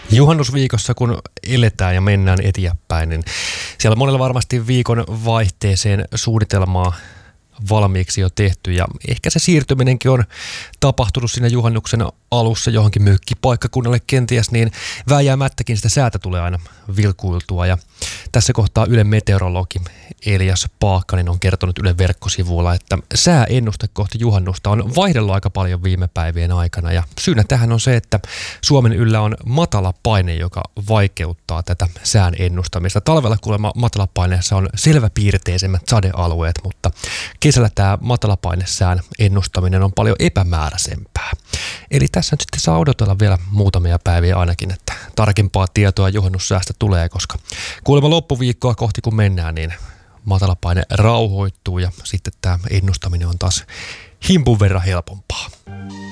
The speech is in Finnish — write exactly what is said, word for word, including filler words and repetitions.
Juhannusviikossa, kun eletään ja mennään eteenpäin, niin siellä on monella varmasti viikon vaihteeseen suunnitelmaa valmiiksi jo tehty ja ehkä se siirtyminenkin on tapahtunut siinä juhannuksen alussa johonkin mökkipaikkakunnalle kenties, niin vääjäämättäkin sitä säätä tulee aina vilkuiltua ja tässä kohtaa Ylen meteorologi Elias Paakkanen on kertonut Ylen verkkosivuilla, että sääennuste kohti juhannusta on vaihdellut aika paljon viime päivien aikana ja syynä tähän on se, että Suomen yllä on matala paine, joka vaikeuttaa tätä sään ennustamista. Talvella kuulemma matalapaineessa on selväpiirteisemmät sadealueet, mutta kesällä tämä matalapainesään ennustaminen on paljon epämääräisempää. Eli tässä nyt sitten saa odotella vielä muutamia päiviä ainakin, että tarkempaa tietoa juhannussäästä tulee, koska kuulemma loppuviikkoa kohti kun mennään, niin matalapaine rauhoittuu ja sitten tämä ennustaminen on taas himpun verran helpompaa.